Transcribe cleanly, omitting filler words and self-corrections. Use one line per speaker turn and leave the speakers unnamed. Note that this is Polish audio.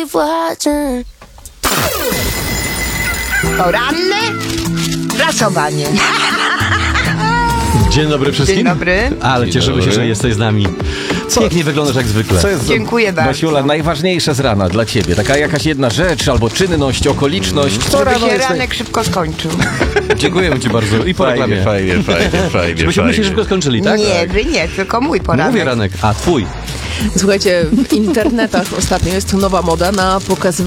władzę.
Poranne prasowanie.
Dzień dobry wszystkim.
Dzień dobry.
Ale
Dzień
cieszymy się,
dobry.
że jesteś z nami. Pięknie wyglądasz jak zwykle.
Co jest,
Dziękuję bardzo.
Basiula, najważniejsze z rana dla ciebie? Taka jakaś jedna rzecz, albo czynność, okoliczność. Co
Żeby
rano
się
jest
ranek szybko skończył.
Dziękujemy ci bardzo. I po reklamie.
Fajnie.
Żebyśmy się szybko skończyli, tak?
Nie, wy nie, tylko mój poranek.
Mówię ranek. A, twój.
Słuchajcie, w internetach ostatnio jest nowa moda na pokazywanie